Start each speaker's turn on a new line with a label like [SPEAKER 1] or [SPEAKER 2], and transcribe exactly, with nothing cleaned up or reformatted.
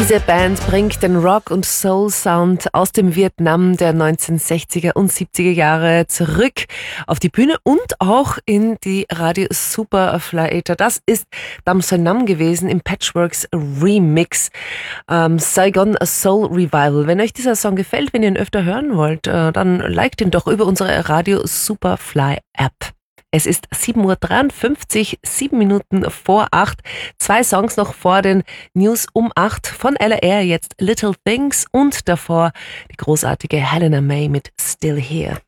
[SPEAKER 1] Diese Band bringt den Rock- und Soul-Sound aus dem Vietnam der neunzehnhundertsechziger und siebziger Jahre zurück auf die Bühne und auch in die Radio Superfly Äther. Das ist Dam Soi Nam gewesen im Patchworks Remix. Ähm, Saigon A Soul Revival. Wenn euch dieser Song gefällt, wenn ihr ihn öfter hören wollt, äh, dann liked ihn doch über unsere Radio Superfly App. Es ist sieben Uhr dreiundfünfzig, sieben Minuten vor acht. Zwei Songs noch vor den News um acht. Von Ella Eyre jetzt Little Things und davor die großartige Helena May mit Still Here.